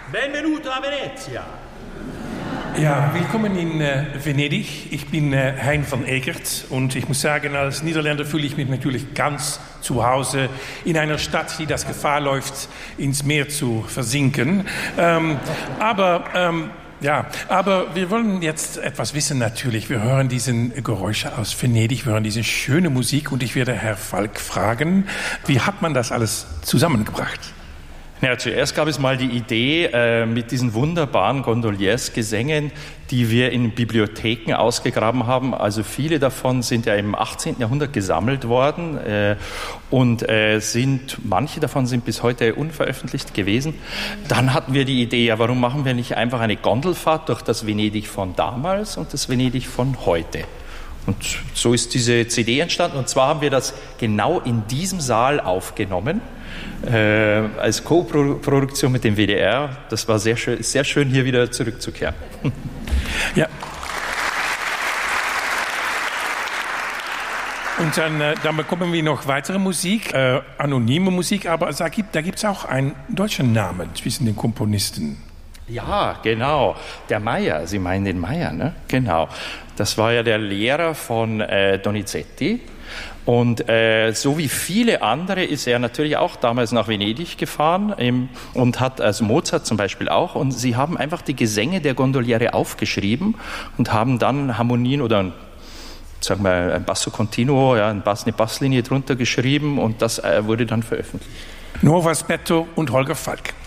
Benvenuto a Venezia. Ja, willkommen in Venedig. Ich bin Hein van Egert und ich muss sagen, als Niederländer fühle ich mich natürlich ganz zu Hause in einer Stadt, die das Gefahr läuft, ins Meer zu versinken. Aber wir wollen jetzt etwas wissen natürlich. Wir hören diesen Geräusche aus Venedig, wir hören diese schöne Musik und ich werde Herr Falk fragen, wie hat man das alles zusammengebracht? Ja, zuerst gab es mal die Idee mit diesen wunderbaren Gondoliers-Gesängen, die wir in Bibliotheken ausgegraben haben. Also viele davon sind ja im 18. Jahrhundert gesammelt worden und manche davon sind bis heute unveröffentlicht gewesen. Dann hatten wir die Idee, ja, warum machen wir nicht einfach eine Gondelfahrt durch das Venedig von damals und das Venedig von heute? Und so ist diese CD entstanden. Und zwar haben wir das genau in diesem Saal aufgenommen, als Co-Produktion mit dem WDR. Das war sehr schön, hier wieder zurückzukehren. Ja. Und dann bekommen wir noch weitere Musik, anonyme Musik, aber da gibt es auch einen deutschen Namen zwischen den Komponisten. Ja, genau. Der Meyer, Sie meinen den Meyer, ne? Genau. Das war ja der Lehrer von Donizetti. Und so wie viele andere ist er natürlich auch damals nach Venedig gefahren und hat, also Mozart zum Beispiel auch, und sie haben einfach die Gesänge der Gondoliere aufgeschrieben und haben dann Harmonien oder sagen wir ein Basso Continuo, ja, eine Basslinie drunter geschrieben und das wurde dann veröffentlicht. Nuovo Aspetto und Holger Falk.